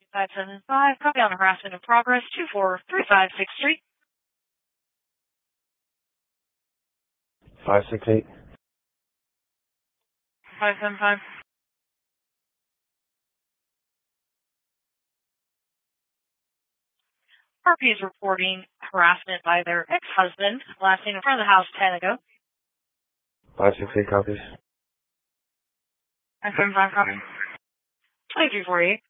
575, copy on harassment in progress, 2435 6th Street. 568. 575. RP is reporting harassment by their ex-husband, last seen in front of the house 10 ago. 568 copies. 575 copy. 2348.